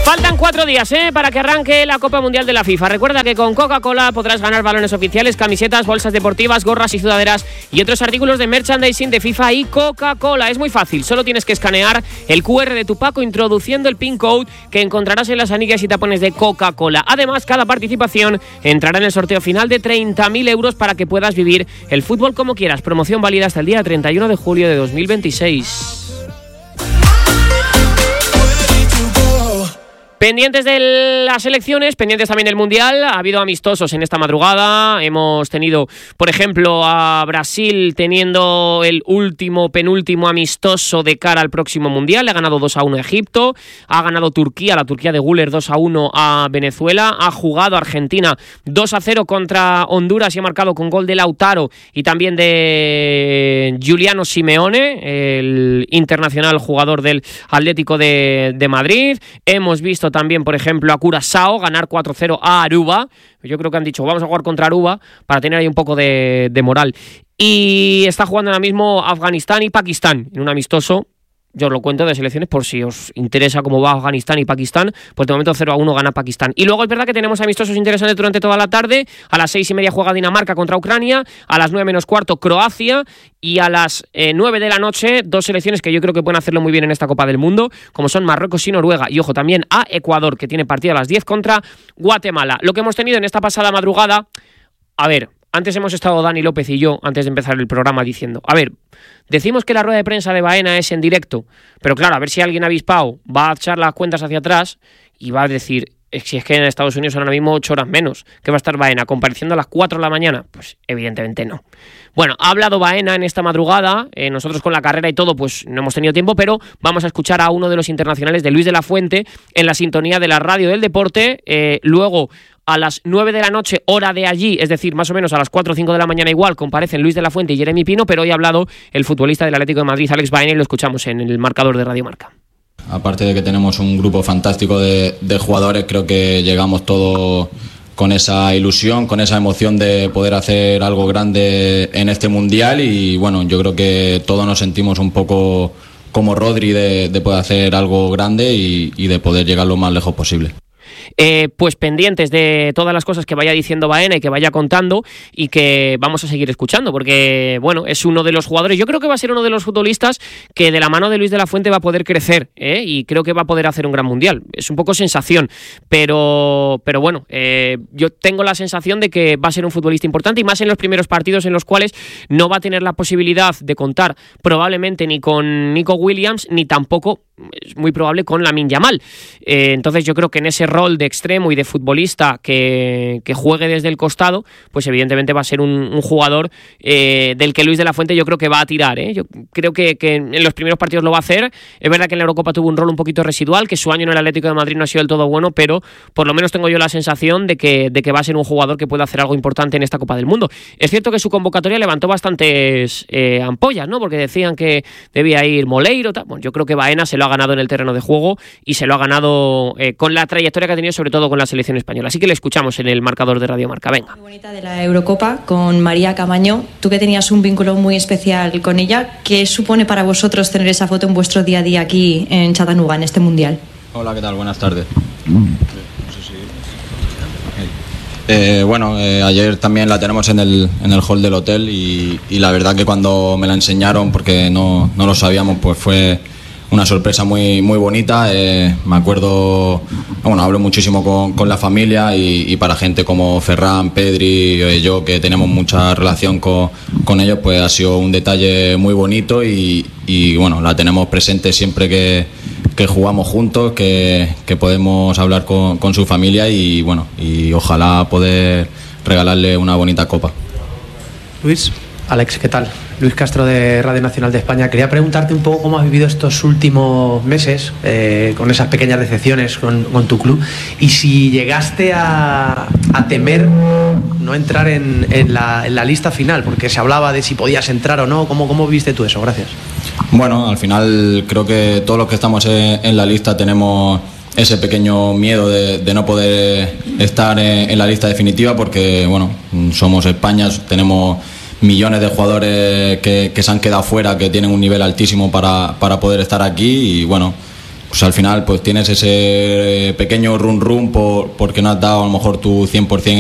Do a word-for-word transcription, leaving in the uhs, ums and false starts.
Faltan cuatro días ¿eh? para que arranque la Copa Mundial de la FIFA. Recuerda que con Coca-Cola podrás ganar balones oficiales, camisetas, bolsas deportivas, gorras y sudaderas y otros artículos de merchandising de FIFA y Coca-Cola. Es muy fácil, solo tienes que escanear el cu erre de tu paco introduciendo el pin code que encontrarás en las anillas y tapones de Coca-Cola. Además, cada participación entrará en el sorteo final de treinta mil euros para que puedas vivir el fútbol como quieras. Promoción válida hasta el día treinta y uno de julio de dos mil veintiséis. Pendientes de las elecciones, pendientes también del Mundial. Ha habido amistosos en esta madrugada. Hemos tenido, por ejemplo, a Brasil teniendo el último, penúltimo amistoso de cara al próximo Mundial. Le ha ganado dos a uno a Egipto. Ha ganado Turquía, la Turquía de Güler, dos a uno a Venezuela. Ha jugado Argentina dos a cero contra Honduras y ha marcado con gol de Lautaro y también de Giuliano Simeone, el internacional jugador del Atlético de, de Madrid. Hemos visto también, por ejemplo, a Curazao ganar cuatro cero a Aruba. Yo creo que han dicho, vamos a jugar contra Aruba para tener ahí un poco de, de moral. Y está jugando ahora mismo Afganistán y Pakistán en un amistoso. Yo os lo cuento de selecciones por si os interesa cómo va Afganistán y Pakistán. Pues de momento cero a uno gana Pakistán. Y luego es verdad que tenemos amistosos interesantes durante toda la tarde. A las seis y media juega Dinamarca contra Ucrania. A las nueve menos cuarto Croacia. Y a las eh, nueve de la noche dos selecciones que yo creo que pueden hacerlo muy bien en esta Copa del Mundo, como son Marruecos y Noruega. Y ojo, también a Ecuador, que tiene partido a las diez contra Guatemala. Lo que hemos tenido en esta pasada madrugada, a ver, antes hemos estado Dani López y yo, antes de empezar el programa, diciendo, a ver, decimos que la rueda de prensa de Baena es en directo, pero claro, a ver si alguien avispado va a echar las cuentas hacia atrás y va a decir, si es que en Estados Unidos ahora mismo ocho horas menos, que va a estar Baena compareciendo a las cuatro de la mañana, pues evidentemente no. Bueno, ha hablado Baena en esta madrugada, eh, nosotros con la carrera y todo pues no hemos tenido tiempo, pero vamos a escuchar a uno de los internacionales, de Luis de la Fuente, en la sintonía de la radio del deporte. eh, luego a las nueve de la noche, hora de allí, es decir, más o menos a las cuatro o cinco de la mañana igual, comparecen Luis de la Fuente y Jeremy Pino, pero hoy ha hablado el futbolista del Atlético de Madrid, Alex Baena, y lo escuchamos en el marcador de Radio Marca. Aparte de que tenemos un grupo fantástico de, de jugadores, creo que llegamos todos con esa ilusión, con esa emoción de poder hacer algo grande en este Mundial y bueno, yo creo que todos nos sentimos un poco como Rodri de, de poder hacer algo grande y, y de poder llegar lo más lejos posible. Eh, pues pendientes de todas las cosas que vaya diciendo Baena y que vaya contando y que vamos a seguir escuchando porque, bueno, es uno de los jugadores, yo creo que va a ser uno de los futbolistas que de la mano de Luis de la Fuente va a poder crecer ¿eh? y creo que va a poder hacer un gran Mundial. Es un poco sensación, pero, pero bueno, eh, yo tengo la sensación de que va a ser un futbolista importante y más en los primeros partidos en los cuales no va a tener la posibilidad de contar probablemente ni con Nico Williams ni tampoco, es muy probable, con Lamine Yamal. Eh, entonces yo creo que en ese rol de extremo y de futbolista que, que juegue desde el costado, pues evidentemente va a ser un, un jugador eh, del que Luis de la Fuente yo creo que va a tirar. ¿eh? Yo creo que, que en los primeros partidos lo va a hacer. Es verdad que en la Eurocopa tuvo un rol un poquito residual, que su año en el Atlético de Madrid no ha sido del todo bueno, pero por lo menos tengo yo la sensación de que, de que va a ser un jugador que puede hacer algo importante en esta Copa del Mundo. Es cierto que su convocatoria levantó bastantes eh, ampollas, ¿no? Porque decían que debía ir Moleiro, tal. Bueno, yo creo que Baena se lo ha ganado en el terreno de juego y se lo ha ganado eh, con la trayectoria que ha tenido, sobre todo con la selección española. Así que le escuchamos en el marcador de Radio Marca. Venga. Muy bonita de la Eurocopa con María Camaño. Tú que tenías un vínculo muy especial con ella, ¿qué supone para vosotros tener esa foto en vuestro día a día aquí en Chattanooga, en este Mundial? Hola, ¿qué tal? Buenas tardes. Eh, bueno, eh, ayer también la tenemos en el, en el hall del hotel y, y la verdad que cuando me la enseñaron, porque no, no lo sabíamos, pues fue una sorpresa muy muy bonita. Eh, me acuerdo, bueno, hablo muchísimo con, con la familia y, y para gente como Ferran, Pedri, eh, yo que tenemos mucha relación con, con ellos, pues ha sido un detalle muy bonito y, y bueno, la tenemos presente siempre que, que jugamos juntos, que, que podemos hablar con, con su familia y bueno, y ojalá poder regalarle una bonita copa. Luis, Alex, ¿qué tal? Luis Castro de Radio Nacional de España. Quería preguntarte un poco cómo has vivido estos últimos meses eh, con esas pequeñas decepciones con, con tu club y si llegaste a, a temer no entrar en, en, la, en la lista final, porque se hablaba de si podías entrar o no. ¿Cómo, cómo viste tú eso? Gracias. Bueno, al final creo que todos los que estamos en, en la lista tenemos ese pequeño miedo de, de no poder estar en, en la lista definitiva porque, bueno, somos España, tenemos millones de jugadores que, que se han quedado fuera, que tienen un nivel altísimo para, para poder estar aquí y bueno, pues al final pues tienes ese pequeño run run por, porque no has dado a lo mejor tu cien por ciento